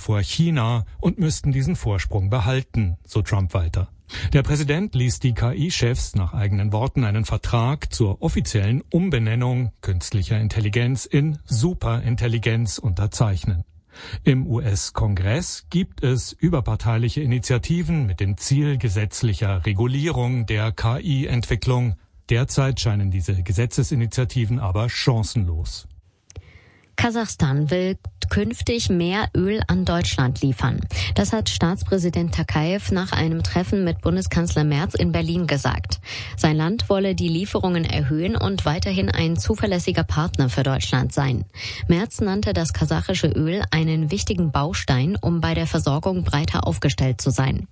vor China und müssten diesen Vorsprung behalten, so Trump weiter. Der Präsident ließ die KI-Chefs nach eigenen Worten einen Vertrag zur offiziellen Umbenennung künstlicher Intelligenz in Superintelligenz unterzeichnen. Im US-Kongress gibt es überparteiliche Initiativen mit dem Ziel gesetzlicher Regulierung der KI-Entwicklung. Derzeit scheinen diese Gesetzesinitiativen aber chancenlos. Kasachstan will künftig mehr Öl an Deutschland liefern. Das hat Staatspräsident Tokayev nach einem Treffen mit Bundeskanzler Merz in Berlin gesagt. Sein Land wolle die Lieferungen erhöhen und weiterhin ein zuverlässiger Partner für Deutschland sein. Merz nannte das kasachische Öl einen wichtigen Baustein, um bei der Versorgung breiter aufgestellt zu sein.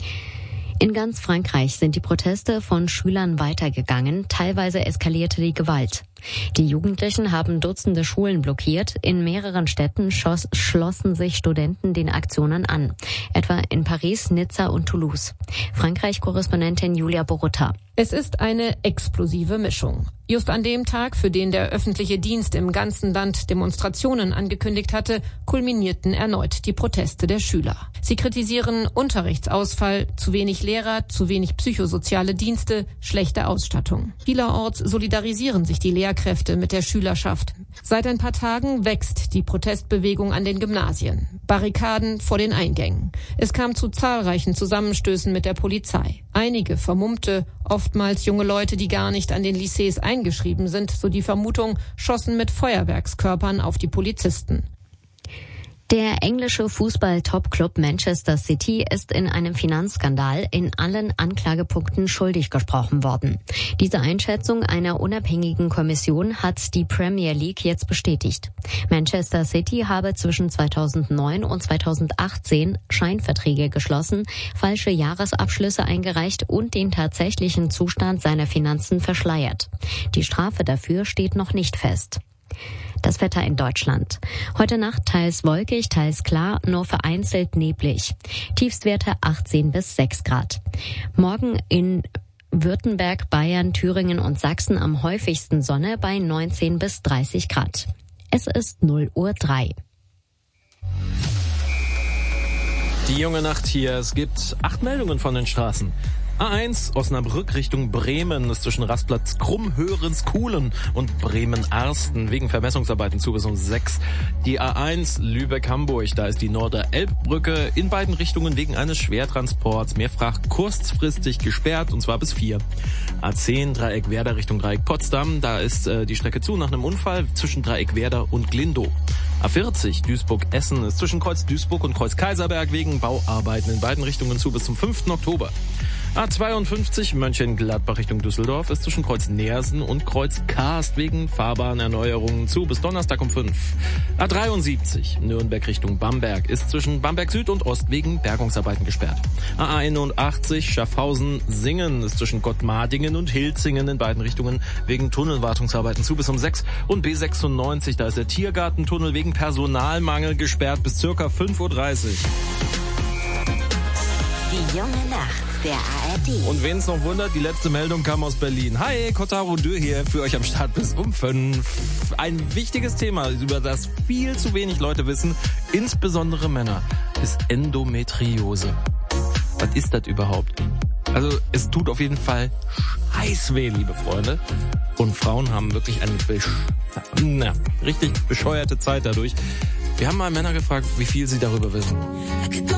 In ganz Frankreich sind die Proteste von Schülern weitergegangen. Teilweise eskalierte die Gewalt. Die Jugendlichen haben Dutzende Schulen blockiert. In mehreren Städten schlossen sich Studenten den Aktionen an. Etwa in Paris, Nizza und Toulouse. Frankreich-Korrespondentin Julia Borutta. Es ist eine explosive Mischung. Just an dem Tag, für den der öffentliche Dienst im ganzen Land Demonstrationen angekündigt hatte, kulminierten erneut die Proteste der Schüler. Sie kritisieren Unterrichtsausfall, zu wenig Lehrer, zu wenig psychosoziale Dienste, schlechte Ausstattung. Vielerorts solidarisieren sich die Lehrkräfte mit der Schülerschaft. Seit ein paar Tagen wächst die Protestbewegung an den Gymnasien. Barrikaden vor den Eingängen. Es kam zu zahlreichen Zusammenstößen mit der Polizei. Einige Vermummte, oftmals junge Leute, die gar nicht an den Lycées eingeschrieben sind, so die Vermutung, schossen mit Feuerwerkskörpern auf die Polizisten. Der englische Fußball-Top-Club Manchester City ist in einem Finanzskandal in allen Anklagepunkten schuldig gesprochen worden. Diese Einschätzung einer unabhängigen Kommission hat die Premier League jetzt bestätigt. Manchester City habe zwischen 2009 und 2018 Scheinverträge geschlossen, falsche Jahresabschlüsse eingereicht und den tatsächlichen Zustand seiner Finanzen verschleiert. Die Strafe dafür steht noch nicht fest. Das Wetter in Deutschland. Heute Nacht teils wolkig, teils klar, nur vereinzelt neblig. Tiefstwerte 18 bis 6 Grad. Morgen in Württemberg, Bayern, Thüringen und Sachsen am häufigsten Sonne bei 19 bis 30 Grad. Es ist 0:03 Uhr. Die junge Nacht hier. Es gibt 8 Meldungen von den Straßen. A1 Osnabrück Richtung Bremen ist zwischen Rastplatz Krummhörens-Kuhlen und Bremen-Arsten wegen Vermessungsarbeiten zu bis um 6. Die A1 Lübeck-Hamburg, da ist die Norder-Elb-Brücke in beiden Richtungen wegen eines Schwertransports mehrfach kurzfristig gesperrt und zwar bis 4. A10 Dreieck Werder Richtung Dreieck Potsdam, da ist die Strecke zu nach einem Unfall zwischen Dreieck Werder und Glindow. A40 Duisburg-Essen ist zwischen Kreuz Duisburg und Kreuz Kaiserberg wegen Bauarbeiten in beiden Richtungen zu bis zum 5. Oktober. A52 Mönchengladbach Richtung Düsseldorf ist zwischen Kreuz Neersen und Kreuz Karst wegen Fahrbahnerneuerungen zu bis Donnerstag um 5. A73 Nürnberg Richtung Bamberg ist zwischen Bamberg Süd und Ost wegen Bergungsarbeiten gesperrt. A81 Schaffhausen-Singen ist zwischen Gottmardingen und Hilzingen in beiden Richtungen wegen Tunnelwartungsarbeiten zu bis um 6. Und B96, da ist der Tiergartentunnel wegen Personalmangel gesperrt bis circa 5:30 Uhr. Die junge Nacht der ARD. Und wen es noch wundert, die letzte Meldung kam aus Berlin. Hi, Kotaro Dürr hier für euch am Start bis um 5. Ein wichtiges Thema, über das viel zu wenig Leute wissen, insbesondere Männer, ist Endometriose. Was ist das überhaupt? Also es tut auf jeden Fall scheiß weh, liebe Freunde. Und Frauen haben wirklich eine richtig bescheuerte Zeit dadurch. Wir haben mal Männer gefragt, wie viel sie darüber wissen.